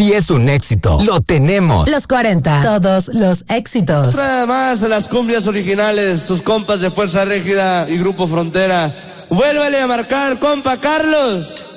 si es un éxito, lo tenemos. Los 40, todos los éxitos. Nada más de las cumbias originales, sus compas de Fuerza Régida y Grupo Frontera. Vuélvele a marcar, compa Carlos.